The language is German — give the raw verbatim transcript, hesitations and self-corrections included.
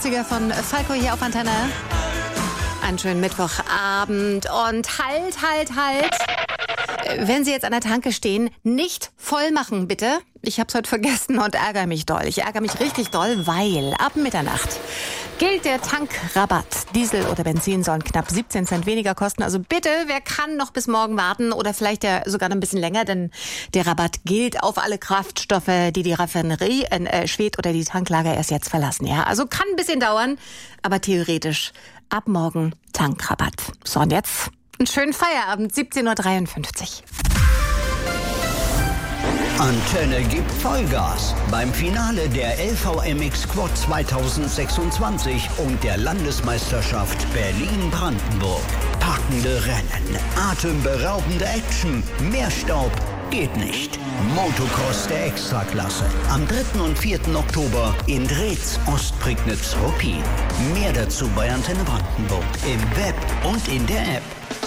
achtziger von Falco hier auf Antenne. Einen schönen Mittwochabend und halt, halt, halt. Wenn Sie jetzt an der Tanke stehen, nicht voll machen, bitte. Ich hab's heute vergessen und ärgere mich doll. Ich ärgere mich richtig doll, weil ab Mitternacht gilt der Tankrabatt. Diesel oder Benzin sollen knapp siebzehn Cent weniger kosten. Also bitte, wer kann noch bis morgen warten oder vielleicht ja sogar noch ein bisschen länger, denn der Rabatt gilt auf alle Kraftstoffe, die die Raffinerie in äh, Schwedt oder die Tanklager erst jetzt verlassen. Ja, also kann ein bisschen dauern, aber theoretisch ab morgen Tankrabatt. So, und jetzt einen schönen Feierabend, siebzehn Uhr dreiundfünfzig. Antenne gibt Vollgas beim Finale der L V M X Quad zweitausendsechsundzwanzig und der Landesmeisterschaft Berlin-Brandenburg. Packende Rennen, atemberaubende Action, mehr Staub geht nicht. Motocross der Extraklasse am dritten und vierten Oktober in Drez, Ostprignitz, Ruppin. Mehr dazu bei Antenne Brandenburg im Web und in der App.